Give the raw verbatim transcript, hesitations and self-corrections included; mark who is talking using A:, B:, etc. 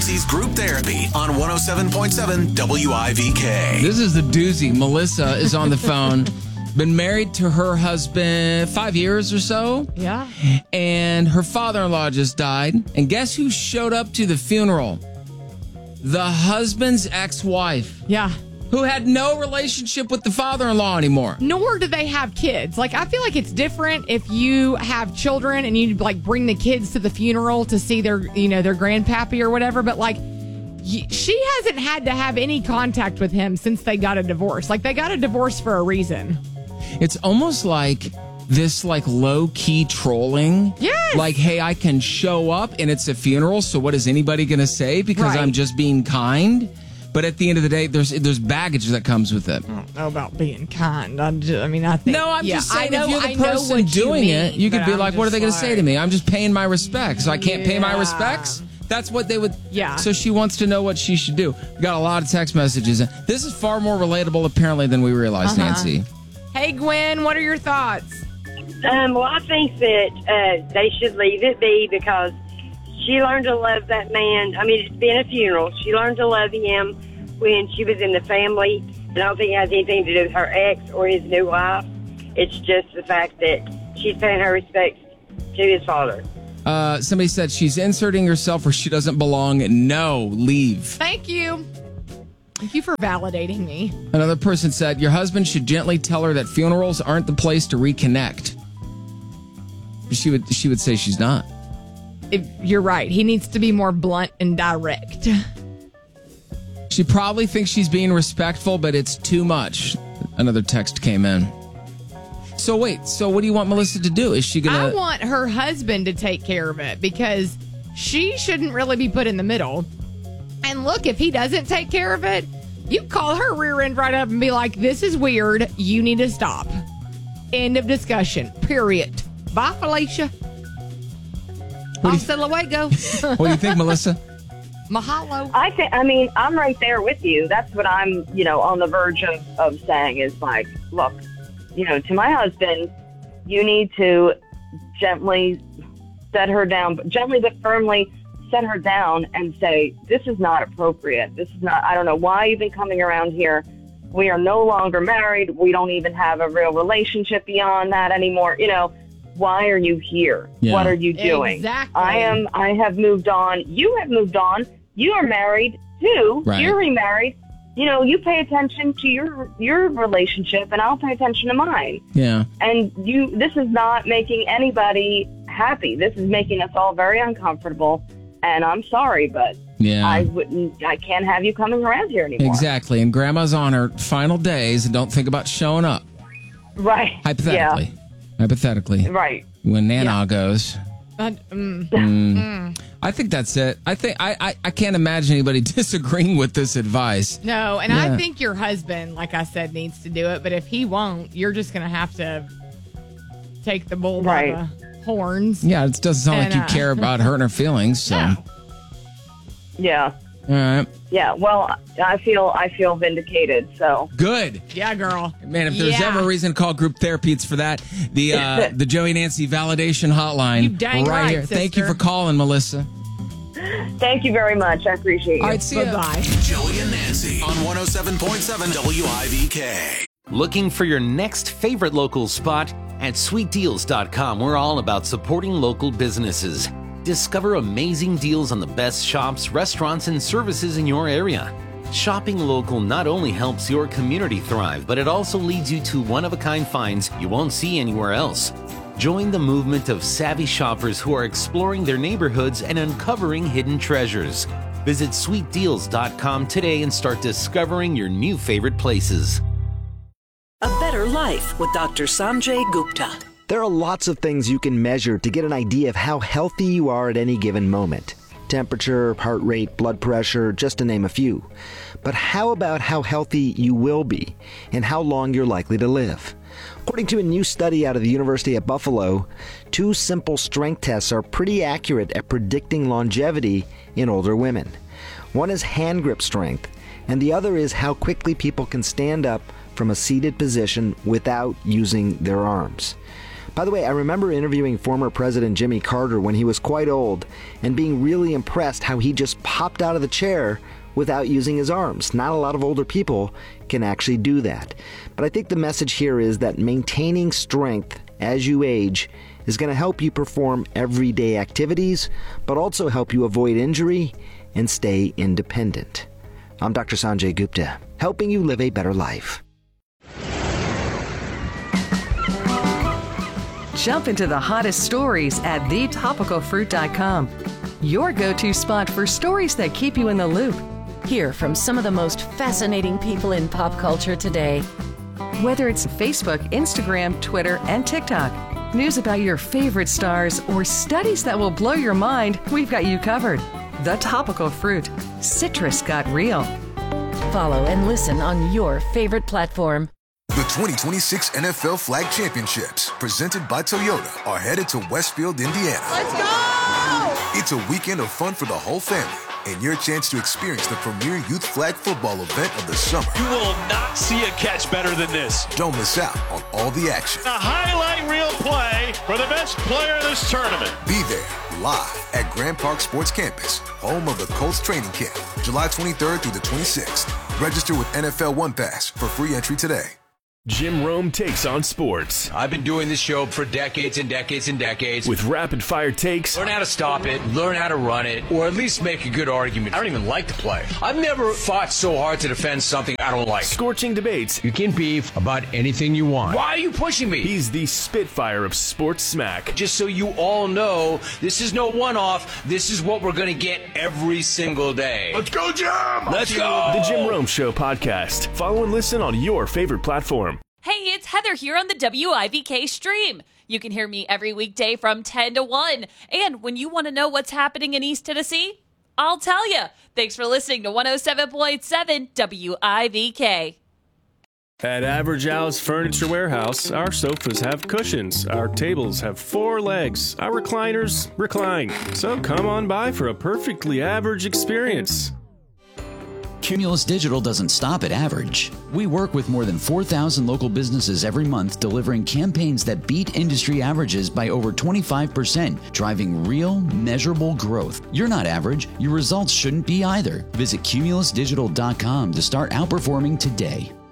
A: Nancy's Group Therapy on one oh seven point seven W I V K.
B: This is the doozy. Melissa is on the phone. Been married to her husband five years or so.
C: Yeah.
B: And her father-in-law just died. And guess who showed up to the funeral? The husband's ex-wife.
C: Yeah.
B: Who had no relationship with the father-in-law anymore.
C: Nor do they have kids. Like, I feel like it's different if you have children and you, like, bring the kids to the funeral to see their, you know, their grandpappy or whatever. But, like, y- she hasn't had to have any contact with him since they got a divorce. Like, they got a divorce for a reason.
B: It's almost like this, like, low-key trolling.
C: Yes.
B: Like, hey, I can show up and it's a funeral, so what is anybody going to say? Because
C: Right.
B: I'm just being kind. But at the end of the day, there's there's baggage that comes with it.
C: I don't know about being kind. I, just, I mean, I think...
B: No, I'm
C: yeah,
B: just saying,
C: I know,
B: if you're
C: I
B: the
C: know
B: person
C: what you
B: doing
C: mean,
B: it, you could
C: but
B: be
C: I'm
B: like, what are they going to
C: just
B: say to me? I'm just paying my respects. So I can't pay my
C: Yeah.
B: respects? That's what they would...
C: Yeah.
B: So she wants to know what she should do. We got a lot of text messages. This is far more relatable, apparently, than we realized,
C: Uh-huh.
B: Nancy.
C: Hey, Gwen, what are your thoughts?
D: Um, well, I think that uh, they should leave it be because she learned to love that man. I mean, it's been a funeral. She learned to love him when she was in the family. And I don't think it has anything to do with her ex or his new wife. It's just the fact that she's paying her respects to his father.
B: Uh, somebody said she's inserting herself where she doesn't belong. No, leave.
C: Thank you. Thank you for validating me.
B: Another person said your husband should gently tell her that funerals aren't the place to reconnect. She would she would say she's not.
C: If you're right. He needs to be more blunt and direct.
B: She probably thinks she's being respectful, but it's too much. Another text came in. So wait, so what do you want Melissa to do? Is she
C: I
B: gonna?
C: want her husband to take care of it because she shouldn't really be put in the middle. And look, if he doesn't take care of it, you call her rear end right up and be like, this is weird. You need to stop. End of discussion. Period. Bye, Felicia. Hasta luego.
B: What do you think, Melissa?
C: Mahalo.
E: I think, I mean, I'm right there with you. That's what I'm, you know, on the verge of, of saying is like, look, you know, to my husband, you need to gently set her down, gently but firmly set her down and say, this is not appropriate. This is not, I don't know why you've been coming around here. We are no longer married. We don't even have a real relationship beyond that anymore. You know, why are you here?
B: Yeah.
E: What are you doing?
C: Exactly.
E: I am, I have moved on. You have moved on. You are married too.
B: Right.
E: You're remarried. You know, you pay attention to your, your relationship and I'll pay attention to mine.
B: Yeah.
E: And you, this is not making anybody happy. This is making us all very uncomfortable. And I'm sorry, but
B: Yeah.
E: I wouldn't, I can't have you coming around here anymore.
B: Exactly. And grandma's on her final days and don't think about showing up.
E: Right.
B: Hypothetically. Hypothetically.
E: Yeah. Right.
B: When Nana goes.
C: Uh, mm.
B: Mm. I think that's it. I think I, I, I can't imagine anybody disagreeing with this advice.
C: No, and
B: Yeah.
C: I think your husband, like I said, needs to do it. But if he won't, you're just going to have to take the bull
E: Right.
C: by the horns.
B: Yeah, it doesn't sound
C: And,
B: like you
C: uh,
B: care about hurting her feelings. So,
C: No.
E: Yeah.
B: all right,
E: Yeah. Well, I feel, I feel vindicated. So
B: good.
C: Yeah, girl.
B: Man, if there's
C: Yeah.
B: ever a reason to call group therapy, it's for that. The uh, the Joey Nancy validation hotline.
C: You dang right,
B: here. Thank you
C: sister.
B: for calling, Melissa.
E: thank you very much. I appreciate you.
B: All right, see ya.
C: Bye-bye.
A: Joey and Nancy on one oh seven point seven W I V K.
F: Looking for your next favorite local spot? At sweet deals dot com, we're all about supporting local businesses. Discover amazing deals on the best shops, restaurants, and services in your area. Shopping local not only helps your community thrive, but it also leads you to one-of-a-kind finds you won't see anywhere else. Join the movement of savvy shoppers who are exploring their neighborhoods and uncovering hidden treasures. Visit sweet deals dot com today and start discovering your new favorite places.
G: A Better Life with Doctor Sanjay Gupta.
H: There are lots of things you can measure to get an idea of how healthy you are at any given moment. Temperature, heart rate, blood pressure, just to name a few. But how about how healthy you will be and how long you're likely to live? According to a new study out of the University of Buffalo, two simple strength tests are pretty accurate at predicting longevity in older women. One is hand grip strength, and the other is how quickly people can stand up from a seated position without using their arms. By the way, I remember interviewing former President Jimmy Carter when he was quite old and being really impressed how he just popped out of the chair without using his arms. Not a lot of older people can actually do that. But I think the message here is that maintaining strength as you age is going to help you perform everyday activities, but also help you avoid injury and stay independent. I'm Doctor Sanjay Gupta, helping you live a better life.
I: Jump into the hottest stories at the topical fruit dot com. Your go-to spot for stories that keep you in the loop.
J: Hear from some of the most fascinating people in pop culture today.
I: Whether it's Facebook, Instagram, Twitter, and TikTok, news about your favorite stars, or studies that will blow your mind, we've got you covered. The Topical Fruit. Citrus got real.
J: Follow and listen on your favorite platform.
K: The twenty twenty-six N F L Flag Championships, presented by Toyota, are headed to Westfield, Indiana.
L: Let's go!
K: It's a weekend of fun for the whole family and your chance to experience the premier youth flag football event of the summer.
M: You will not see a catch better than this.
K: Don't miss out on all the action.
M: A highlight reel play for the best player of this tournament.
K: Be there live at Grand Park Sports Campus, home of the Colts training camp, July twenty-third through the twenty-sixth. Register with N F L One Pass for free entry today.
N: Jim Rome takes on sports.
O: I've been doing this show for decades and decades and decades.
N: With rapid-fire takes.
O: Learn how to stop it, learn how to run it, or at least make a good argument. I don't even like the play. I've never fought so hard to defend something I don't like.
N: Scorching debates.
O: You can beef about anything you want. Why are you pushing me?
N: He's the Spitfire of sports smack.
O: Just so you all know, this is no one-off. This is what we're going to get every single day.
M: Let's go, Jim!
O: Let's go!
N: The Jim Rome Show podcast. Follow and listen on your favorite platform.
P: Hey, it's Heather here on the W I V K stream. You can hear me every weekday from ten to one. And when you want to know what's happening in East Tennessee, I'll tell you. Thanks for listening to one oh seven point seven W I V K.
N: At Average Al's Furniture Warehouse, our sofas have cushions, our tables have four legs, our recliners recline. So come on by for a perfectly average experience.
Q: Cumulus Digital doesn't stop at average. We work with more than four thousand local businesses every month, delivering campaigns that beat industry averages by over twenty-five percent, driving real, measurable growth. You're not average. Your results shouldn't be either. Visit cumulus digital dot com to start outperforming today.